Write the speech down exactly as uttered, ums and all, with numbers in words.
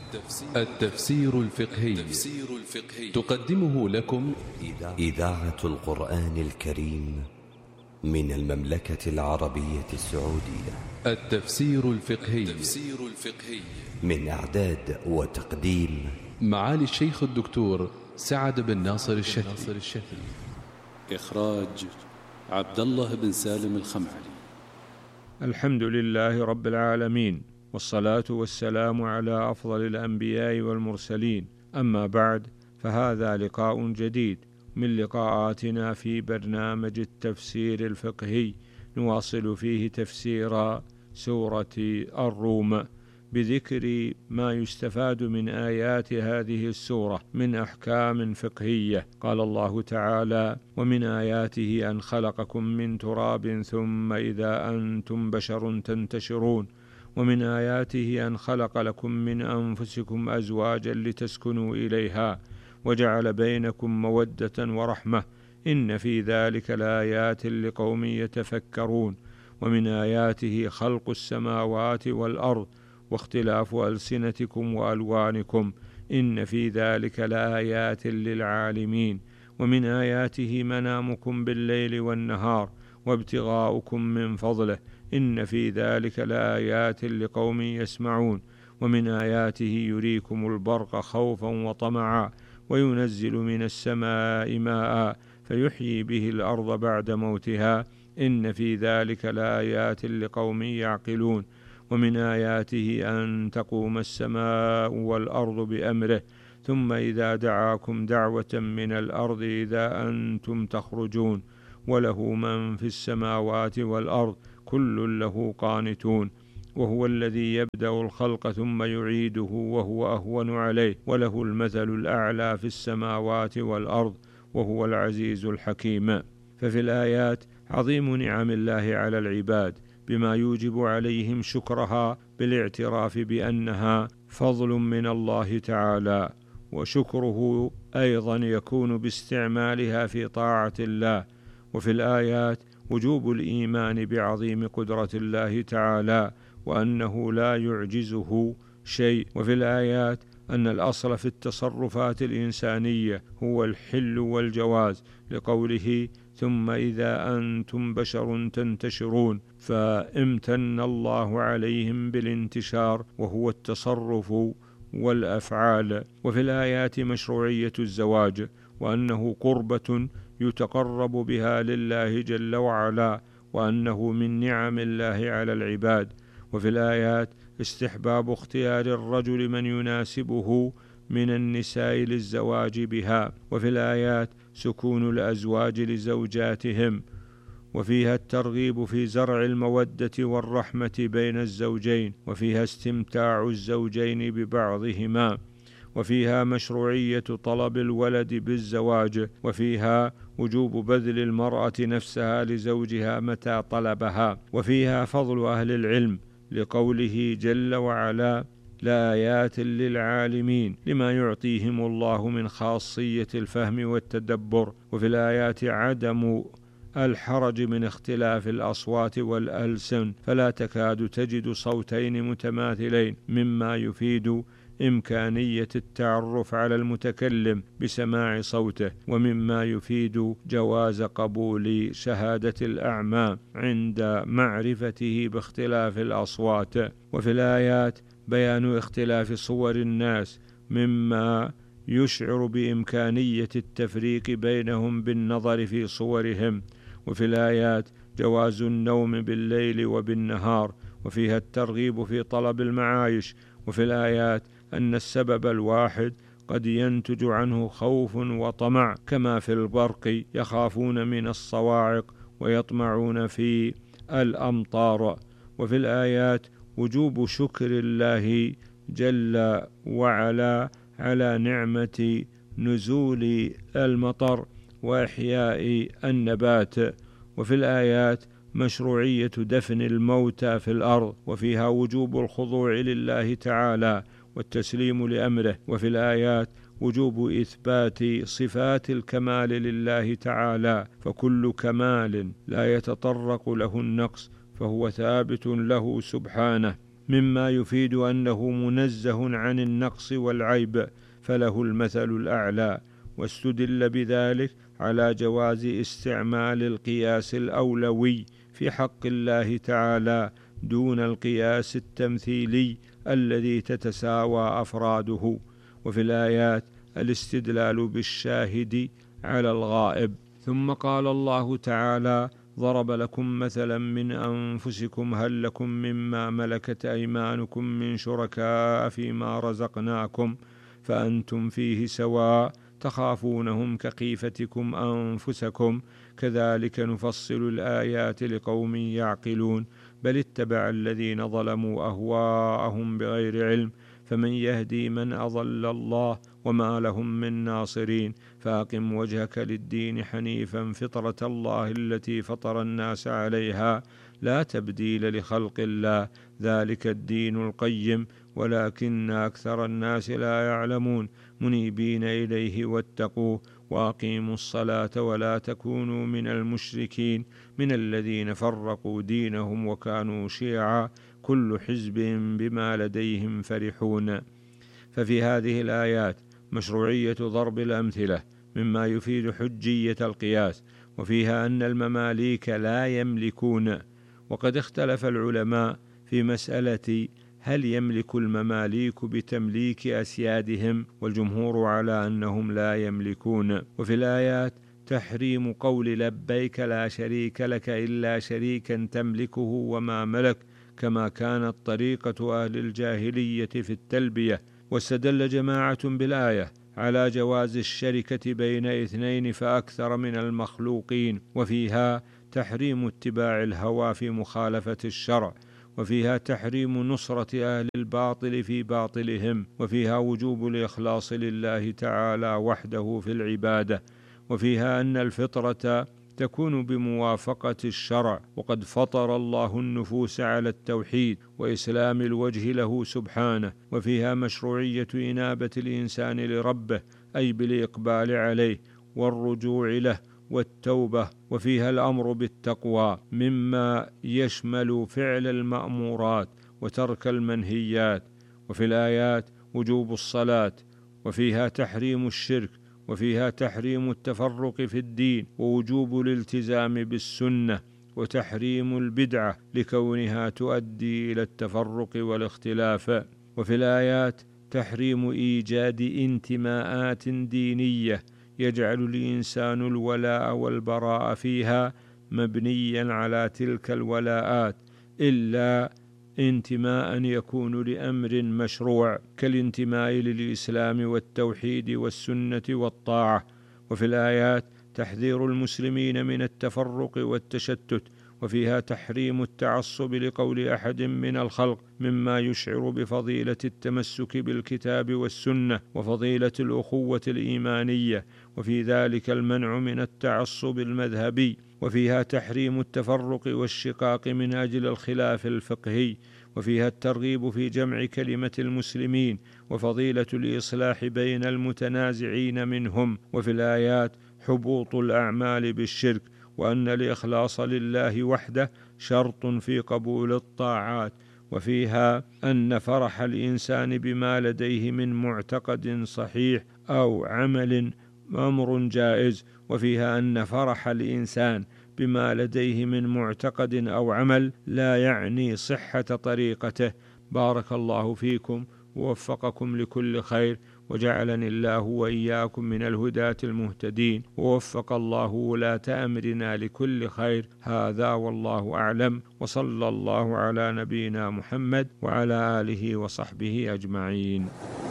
التفسير الفقهي تقدمه لكم إذاعة القرآن الكريم من المملكة العربية السعودية. التفسير الفقهي من إعداد وتقديم معالي الشيخ الدكتور سعد بن ناصر الشتري. إخراج عبد الله بن سالم الخمعلي. الحمد لله رب العالمين، والصلاة والسلام على أفضل الأنبياء والمرسلين. أما بعد، فهذا لقاء جديد من لقاءاتنا في برنامج التفسير الفقهي، نواصل فيه تفسير سورة الروم بذكر ما يستفاد من آيات هذه السورة من أحكام فقهية. قال الله تعالى: ومن آياته أن خلقكم من تراب ثم إذا أنتم بشر تنتشرون، ومن آياته أن خلق لكم من أنفسكم أزواجا لتسكنوا إليها وجعل بينكم مودة ورحمة، إن في ذلك لآيات لقوم يتفكرون. ومن آياته خلق السماوات والأرض واختلاف ألسنتكم وألوانكم، إن في ذلك لآيات للعالمين. ومن آياته منامكم بالليل والنهار وابتغاؤكم من فضله، إن في ذلك لآيات لقوم يسمعون. ومن آياته يريكم البرق خوفا وطمعا وينزل من السماء ماء فيحيي به الأرض بعد موتها، إن في ذلك لآيات لقوم يعقلون. ومن آياته أن تقوم السماء والأرض بأمره، ثم إذا دعاكم دعوة من الأرض إذا أنتم تخرجون، وله من في السماوات والأرض كل له قانتون. وهو الذي يبدأ الخلق ثم يعيده وهو أهون عليه، وله المثل الأعلى في السماوات والأرض وهو العزيز الحكيم. ففي الآيات عظيم نعم الله على العباد بما يوجب عليهم شكرها بالاعتراف بأنها فضل من الله تعالى، وشكره أيضا يكون باستعمالها في طاعة الله. وفي الآيات وجوب الإيمان بعظيم قدرة الله تعالى وأنه لا يعجزه شيء. وفي الآيات أن الأصل في التصرفات الإنسانية هو الحل والجواز، لقوله: ثم إذا أنتم بشر تنتشرون، فامتن الله عليهم بالانتشار وهو التصرف والأفعال. وفي الآيات مشروعية الزواج، وأنه قربة يتقرب بها لله جل وعلا، وأنه من نعم الله على العباد. وفي الآيات استحباب اختيار الرجل من يناسبه من النساء للزواج بها. وفي الآيات سكون الأزواج لزوجاتهم، وفيها الترغيب في زرع المودة والرحمة بين الزوجين، وفيها استمتاع الزوجين ببعضهما، وفيها مشروعية طلب الولد بالزواج، وفيها وجوب بذل المرأة نفسها لزوجها متى طلبها، وفيها فضل أهل العلم، لقوله جل وعلا: لآيات للعالمين لما يعطيهم الله من خاصية الفهم والتدبر. وفي الآيات عدم الحرج من اختلاف الأصوات والألسن، فلا تكاد تجد صوتين متماثلين، مما يفيد إمكانية التعرف على المتكلم بسماع صوته، ومما يفيد جواز قبول شهادة الأعمى عند معرفته باختلاف الأصوات. وفي الآيات بيان اختلاف صور الناس، مما يشعر بإمكانية التفريق بينهم بالنظر في صورهم. وفي الآيات جواز النوم بالليل وبالنهار، وفيها الترغيب في طلب المعايش. وفي الآيات أن السبب الواحد قد ينتج عنه خوف وطمع، كما في البرق يخافون من الصواعق ويطمعون في الأمطار. وفي الآيات وجوب شكر الله جل وعلا على نعمة نزول المطر وإحياء النبات. وفي الآيات مشروعية دفن الموتى في الأرض، وفيها وجوب الخضوع لله تعالى والتسليم لأمره. وفي الآيات وجوب إثبات صفات الكمال لله تعالى، فكل كمال لا يتطرق له النقص فهو ثابت له سبحانه. مما يفيد أنه منزه عن النقص والعيب، فله المثل الأعلى. واستدل بذلك على جواز استعمال القياس الأولوي في حق الله تعالى دون القياس التمثيلي الذي تتساوى أفراده. وفي الآيات الاستدلال بالشاهد على الغائب. ثم قال الله تعالى: ضرب لكم مثلا من أنفسكم هل لكم مما ملكت أيمانكم من شركاء فيما رزقناكم فأنتم فيه سواء تخافونهم كخيفتكم أنفسكم كذلك نفصل الآيات لقوم يعقلون بل اتبع الذين ظلموا أهواءهم بغير علم فمن يهدي من أضل الله وما لهم من ناصرين فأقم وجهك للدين حنيفا فطرة الله التي فطر الناس عليها لا تبديل لخلق الله ذلك الدين القيم ولكن أكثر الناس لا يعلمون منيبين إليه واتقوه وأقيموا الصلاة ولا تكونوا من المشركين من الذين فرقوا دينهم وكانوا شيعا كل حزب بما لديهم فرحون. ففي هذه الآيات مشروعية ضرب الأمثلة مما يفيد حجية القياس، وفيها أن المماليك لا يملكون. وقد اختلف العلماء في مسألة هل يملك المماليك بتمليك أسيادهم، والجمهور على أنهم لا يملكون. وفي الآيات تحريم قول لبيك لا شريك لك إلا شريكا تملكه وما ملك كما كانت طريقة أهل الجاهلية في التلبية. واستدل جماعة بالآية على جواز الشركة بين اثنين فأكثر من المخلوقين، وفيها تحريم اتباع الهوى في مخالفة الشرع، وفيها تحريم نصرة أهل الباطل في باطلهم، وفيها وجوب الإخلاص لله تعالى وحده في العبادة، وفيها أن الفطرة تكون بموافقة الشرع، وقد فطر الله النفوس على التوحيد وإسلام الوجه له سبحانه. وفيها مشروعية إنابة الإنسان لربه أي بالإقبال عليه والرجوع له والتوبة. وفيها الأمر بالتقوى مما يشمل فعل المأمورات وترك المنهيات. وفي الآيات وجوب الصلاة، وفيها تحريم الشرك، وفيها تحريم التفرق في الدين ووجوب الالتزام بالسنة، وتحريم البدعة لكونها تؤدي إلى التفرق والاختلاف. وفي الآيات تحريم إيجاد انتماءات دينية يجعل الإنسان الولاء والبراء فيها مبنيا على تلك الولاءات إلا انتماء يكون لأمر مشروع كالانتماء للإسلام والتوحيد والسنة والطاعة. وفي الآيات تحذير المسلمين من التفرق والتشتت، وفيها تحريم التعصب لقول أحد من الخلق مما يشعر بفضيلة التمسك بالكتاب والسنة وفضيلة الأخوة الإيمانية، وفي ذلك المنع من التعصب المذهبي. وفيها تحريم التفرق والشقاق من أجل الخلاف الفقهي، وفيها الترغيب في جمع كلمة المسلمين وفضيلة الإصلاح بين المتنازعين منهم. وفي الآيات حبوط الأعمال بالشرك، وأن الإخلاص لله وحده شرط في قبول الطاعات. وفيها أن فرح الإنسان بما لديه من معتقد صحيح أو عمل أمر جائز، وفيها أن فرح الإنسان بما لديه من معتقد أو عمل لا يعني صحة طريقته. بارك الله فيكم ووفقكم لكل خير، وجعلني الله وإياكم من الهداة المهتدين، ووفق الله ولاة أمرنا لكل خير. هذا والله أعلم، وصلى الله على نبينا محمد وعلى آله وصحبه أجمعين.